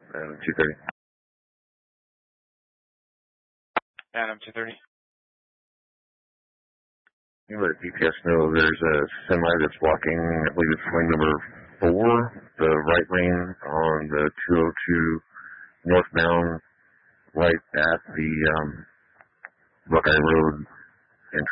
Adam 230. Adam 230. You let DPS know there's a semi that's blocking, I believe it's lane number 4, the right lane on the 202 northbound, right at the Buckeye Road